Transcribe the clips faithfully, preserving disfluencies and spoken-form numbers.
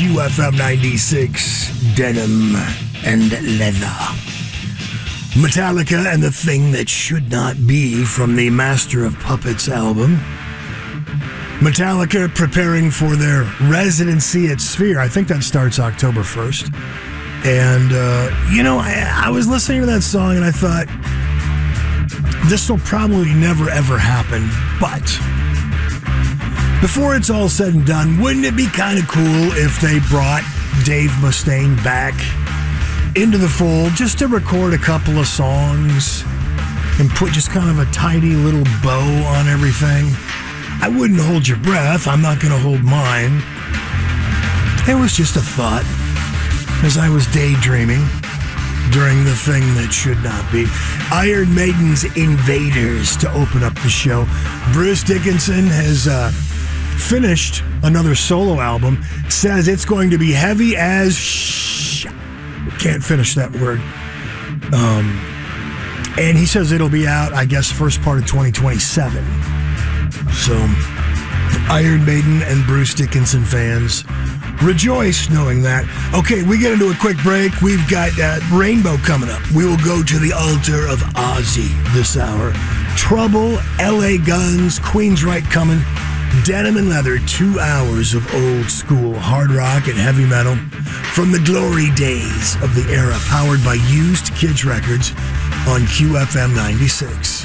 Q F M ninety-six, Denim and Leather. Metallica and the Thing That Should Not Be from the Master of Puppets album. Metallica preparing for their residency at Sphere. I think that starts October first. And, uh, you know, I, I was listening to that song and I thought, this will probably never ever happen, but before it's all said and done, wouldn't it be kind of cool if they brought Dave Mustaine back into the fold just to record a couple of songs and put just kind of a tidy little bow on everything? I wouldn't hold your breath. I'm not going to hold mine. It was just a thought as I was daydreaming during the Thing That Should Not Be. Iron Maiden's Invaders to open up the show. Bruce Dickinson has uh, finished another solo album. Says it's going to be heavy as sh- can't finish that word. Um, and he says it'll be out, I guess, first part of twenty twenty-seven. So, Iron Maiden and Bruce Dickinson fans, rejoice knowing that. Okay, we get into a quick break. We've got uh, Rainbow coming up. We will go to the altar of Ozzy this hour. Trouble, L A Guns, Queensryche coming. Denim and Leather, two hours of old school hard rock and heavy metal from the glory days of the era, powered by Used Kids Records on Q F M ninety-six.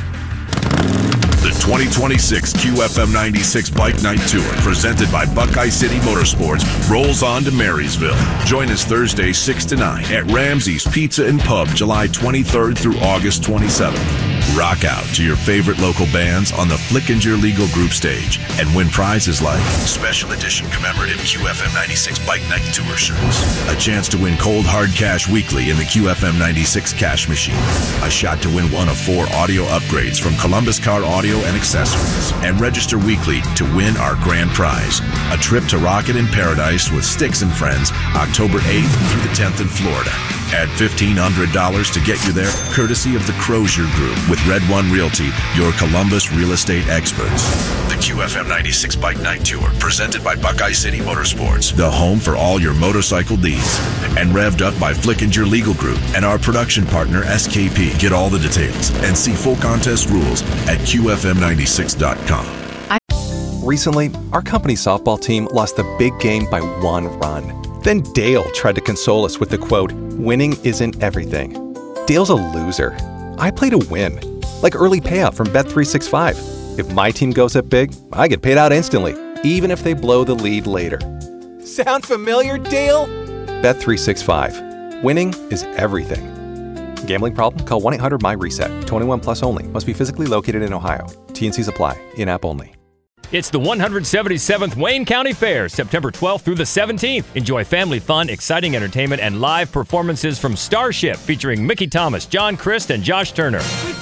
The twenty twenty-six Q F M ninety-six Bike Night Tour, presented by Buckeye City Motorsports, rolls on to Marysville. Join us Thursday, six to nine at Ramsey's Pizza and Pub, July twenty-third through August twenty-seventh. Rock out to your favorite local bands on the Flickinger Legal Group stage and win prizes like special edition commemorative Q F M ninety-six Bike Night Tour shirts, a chance to win cold hard cash weekly in the Q F M ninety-six cash machine, a shot to win one of four audio upgrades from Columbus Car Audio and Accessories, and register weekly to win our grand prize, a trip to Rocket in Paradise with Styx and Friends, October eighth through the tenth in Florida. Add fifteen hundred dollars to get you there, courtesy of the Crozier Group with Red One Realty, your Columbus real estate experts. The Q F M ninety-six Bike Night Tour, presented by Buckeye City Motorsports, the home for all your motorcycle needs. And revved up by Flickinger Legal Group and our production partner S K P. Get all the details and see full contest rules at Q F M ninety-six dot com. Recently, our company softball team lost the big game by one run. Then Dale tried to console us with the quote, "Winning isn't everything." Dale's a loser. I play to win, like early payout from Bet three sixty-five. If my team goes up big, I get paid out instantly, even if they blow the lead later. Sound familiar, Dale? Bet three sixty-five. Winning is everything. Gambling problem? Call one eight hundred M Y reset. twenty-one plus only. Must be physically located in Ohio. T and Cs apply. In-app only. It's the one hundred seventy-seventh Wayne County Fair, September twelfth through the seventeenth. Enjoy family fun, exciting entertainment, and live performances from Starship, featuring Mickey Thomas, John Christ, and Josh Turner.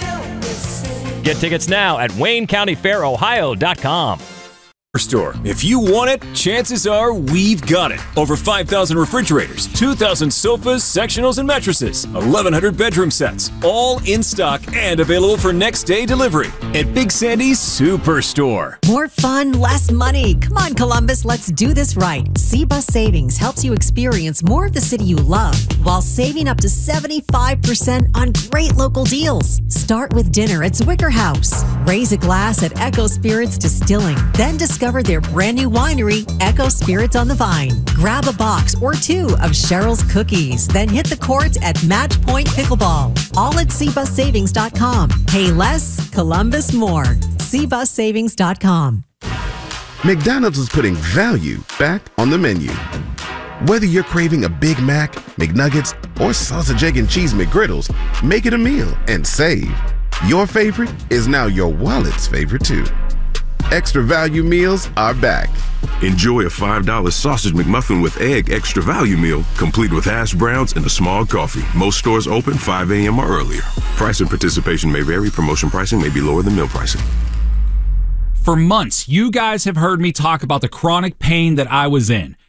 Get tickets now at wayne county fair ohio dot com. Store. If you want it, chances are we've got it. Over five thousand refrigerators, two thousand sofas, sectionals, and mattresses, eleven hundred bedroom sets, all in stock and available for next day delivery at Big Sandy's Superstore. More fun, less money. Come on, Columbus, let's do this right. C-Bus Savings helps you experience more of the city you love while saving up to seventy-five percent on great local deals. Start with dinner at Zwicker House. Raise a glass at Echo Spirits Distilling. Then discover their brand new winery, Echo Spirits on the Vine. Grab a box or two of Cheryl's Cookies. Then hit the court at Match Point Pickleball. All at c bus savings dot com. Pay less, Columbus more. c bus savings dot com. McDonald's is putting value back on the menu. Whether you're craving a Big Mac, McNuggets, or sausage, egg, and cheese McGriddles, make it a meal and save. Your favorite is now your wallet's favorite too. Extra value meals are back. Enjoy a five dollar sausage McMuffin with egg extra value meal, complete with hash browns and a small coffee. Most stores open five a.m. or earlier. Price and participation may vary. Promotion pricing may be lower than meal pricing. For months, you guys have heard me talk about the chronic pain that I was in.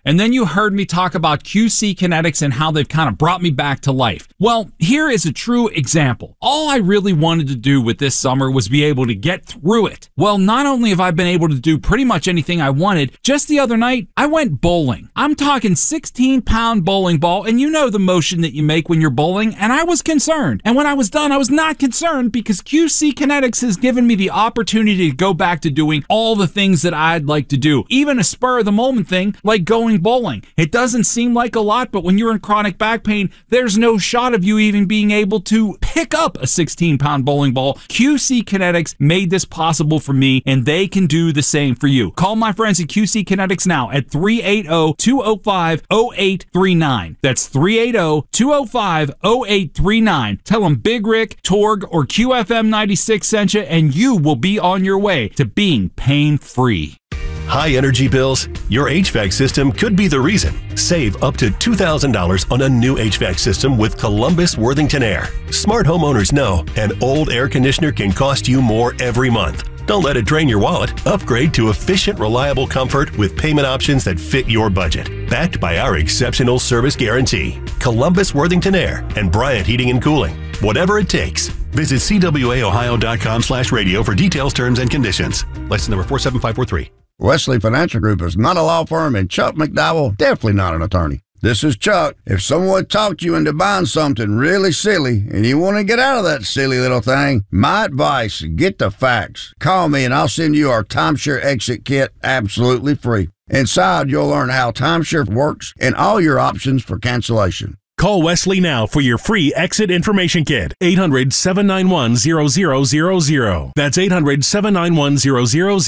And then you heard me talk about Q C Kinetics and how they've kind of brought me back to life. Well, here is a true example. All I really wanted to do with this summer was be able to get through it. Well, not only have I been able to do pretty much anything I wanted, just the other night, I went bowling. I'm talking sixteen pound bowling ball, and you know the motion that you make when you're bowling, and I was concerned. And when I was done, I was not concerned because Q C Kinetics has given me the opportunity to go back to doing all the things that I'd like to do. Even a spur of the moment thing like going bowling. It doesn't seem like a lot, but when you're in chronic back pain, there's no shot of you even being able to pick up a sixteen pound bowling ball. Q C Kinetics made this possible for me, and they can do the same for you. Call my friends at Q C Kinetics now at three eight zero, two zero five, zero eight three nine. That's three eight zero, two zero five, zero eight three nine. Tell them Big Rick, Torg, or Q F M ninety-six sent you, and you will be on your way to being pain-free. High energy bills? Your H V A C system could be the reason. Save up to two thousand dollars on a new H V A C system with Columbus Worthington Air. Smart homeowners know an old air conditioner can cost you more every month. Don't let it drain your wallet. Upgrade to efficient, reliable comfort with payment options that fit your budget. Backed by our exceptional service guarantee. Columbus Worthington Air and Bryant Heating and Cooling. Whatever it takes. Visit C W A Ohio dot com slash radio for details, terms, and conditions. License number four seven five four three. Wesley Financial Group is not a law firm, and Chuck McDowell definitely not an attorney. This is Chuck. If someone talked you into buying something really silly and you want to get out of that silly little thing, my advice, get the facts. Call me and I'll send you our timeshare exit kit absolutely free. Inside, you'll learn how timeshare works and all your options for cancellation. Call Wesley now for your free exit information kit. eight hundred, seven nine one, zero zero zero zero. That's eight hundred, seven nine one, zero zero zero zero.